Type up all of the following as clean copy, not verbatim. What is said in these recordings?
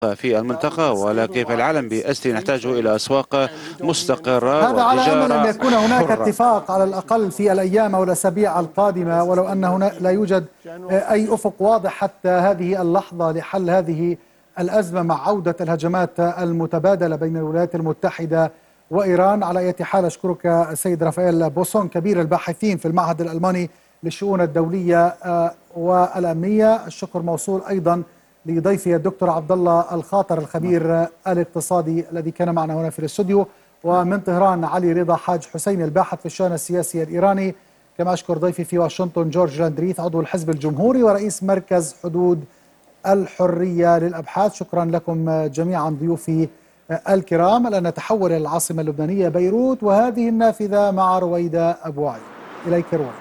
في المنطقة، ولا كيف العالم بأسره نحتاج إلى أسواق مستقرة هذا على أمل أن وتجارة يكون هناك حرة. اتفاق على الأقل في الأيام أو الأسابيع القادمة، ولو أن هنا لا يوجد أي أفق واضح حتى هذه اللحظة لحل هذه الأزمة مع عودة الهجمات المتبادلة بين الولايات المتحدة وإيران. على أي حال أشكرك السيد رافائيل بوسون كبير الباحثين في المعهد الألماني للشؤون الدولية والأمنية. الشكر موصول أيضا لضيفي الدكتور عبد الله الخاطر الخبير الاقتصادي الذي كان معنا هنا في الاستوديو، ومن طهران علي رضا حاج حسين الباحث في الشأن السياسي الإيراني. كما أشكر ضيفي في واشنطن جورج لاندريث عضو الحزب الجمهوري ورئيس مركز حدود الحرية للأبحاث. شكرا لكم جميعا ضيوفي الكرام. الآن نتحول إلى العاصمة اللبنانية بيروت وهذه النافذة مع رويدة أبو علي. إليك رويدة.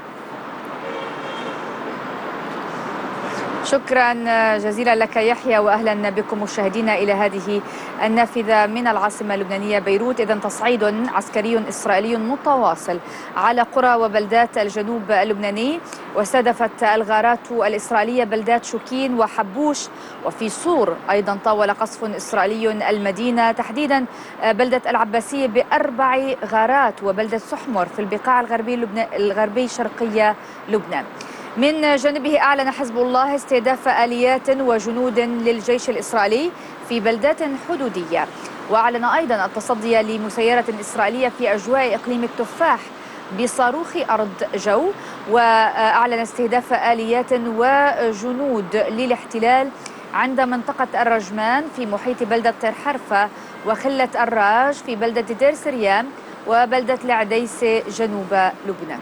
شكرا جزيلا لك يحيى، واهلا بكم مشاهدينا الى هذه النافذه من العاصمه اللبنانيه بيروت. اذا تصعيد عسكري اسرائيلي متواصل على قرى وبلدات الجنوب اللبناني، واستهدفت الغارات الاسرائيليه بلدات شوكين وحبوش، وفي صور ايضا طاول قصف اسرائيلي المدينه، تحديدا بلده العباسيه ب4 غارات، وبلده سحمر في البقاع الغربي شرقيه لبنان. من جانبه أعلن حزب الله استهداف آليات وجنود للجيش الإسرائيلي في بلدات حدودية، وأعلن أيضا التصدي لمسيرة إسرائيلية في أجواء إقليم التفاح بصاروخ أرض جو، وأعلن استهداف آليات وجنود للاحتلال عند منطقة الرجمان في محيط بلدة طير حرفة وخلة الراج في بلدة دير سريان وبلدة العديسة جنوب لبنان.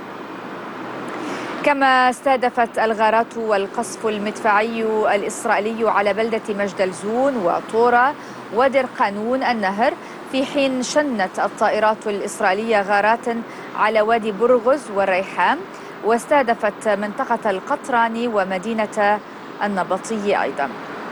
كما استهدفت الغارات والقصف المدفعي الإسرائيلي على بلدة مجدلزون وطورة ودير قانون النهر، في حين شنت الطائرات الإسرائيلية غارات على وادي برغز والريحان، واستهدفت منطقة القطراني ومدينة النبطية أيضا.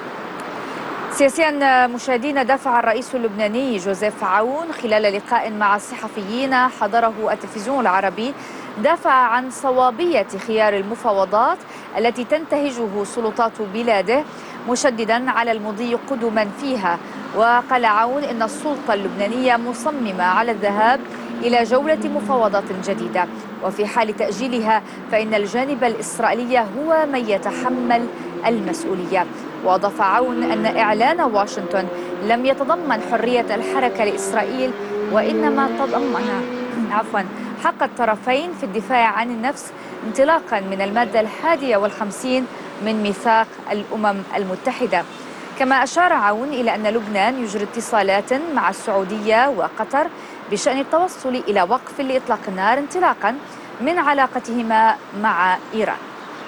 سياسيا مشاهدينا، دافع الرئيس اللبناني جوزيف عون خلال لقاء مع الصحفيين حضره التلفزيون العربي، دافع عن صوابية خيار المفاوضات التي تنتهجه سلطات بلاده، مشددا على المضي قدما فيها. وقال عون إن السلطة اللبنانية مصممة على الذهاب إلى جولة مفاوضات جديدة، وفي حال تأجيلها فإن الجانب الإسرائيلي هو من يتحمل المسؤولية. وأضاف عون أن إعلان واشنطن لم يتضمن حرية الحركة لإسرائيل، وإنما تضمن حق الطرفين في الدفاع عن النفس انطلاقا من المادة 51 من ميثاق الأمم المتحدة. كما أشار عون إلى أن لبنان يجري اتصالات مع السعودية وقطر بشأن التوصل إلى وقف لإطلاق النار انطلاقا من علاقتهما مع إيران.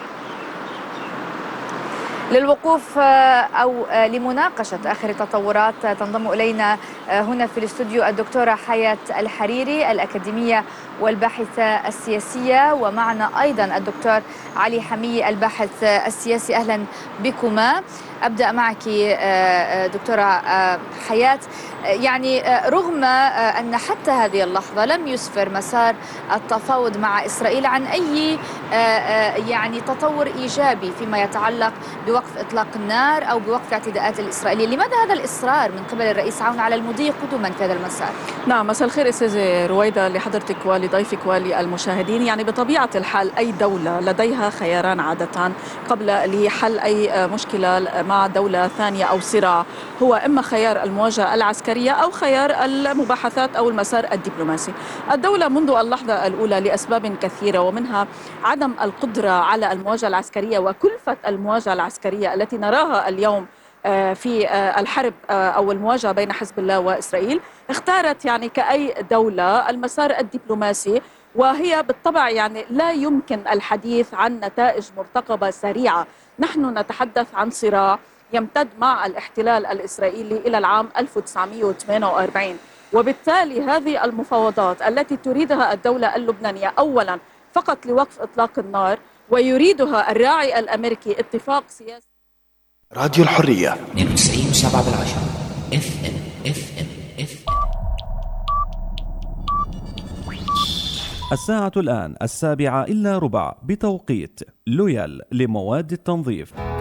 للوقوف أو لمناقشة آخر التطورات تنضم إلينا هنا في الاستوديو الدكتورة حياة الحريري الأكاديمية والباحثة السياسية، ومعنا أيضا الدكتور علي حمية الباحث السياسي. أهلا بكما. أبدأ معك دكتورة حياة. يعني رغم أن حتى هذه اللحظة لم يسفر مسار التفاوض مع إسرائيل عن أي يعني تطور إيجابي فيما يتعلق بوقف إطلاق النار أو بوقف اعتداءات الإسرائيلية، لماذا هذا الإصرار من قبل الرئيس عون على المضي قدما في هذا المسار؟ نعم، مساء الخير أستاذة رويدة لحضرتك ولضيفك وللمشاهدين. يعني بطبيعة الحال أي دولة لديها خياران عادة قبل لحل أي مشكلة مع دولة ثانية أو صراع، هو إما خيار المواجهة العسكرية أو خيار المباحثات أو المسار الدبلوماسي. الدولة منذ اللحظة الأولى لأسباب كثيرة، ومنها عدم القدرة على المواجهة العسكرية وكلفة المواجهة العسكرية التي نراها اليوم في الحرب أو المواجهة بين حزب الله وإسرائيل، اختارت يعني كأي دولة المسار الدبلوماسي، وهي بالطبع يعني لا يمكن الحديث عن نتائج مرتقبة سريعة. نحن نتحدث عن صراع يمتد مع الاحتلال الإسرائيلي إلى العام 1948، وبالتالي هذه المفاوضات التي تريدها الدولة اللبنانية أولا فقط لوقف إطلاق النار، ويريدها الراعي الأمريكي اتفاق سياسي. راديو الحرية 92.7 FM. الساعة الآن 7:15 بتوقيت لويال لمواد التنظيف.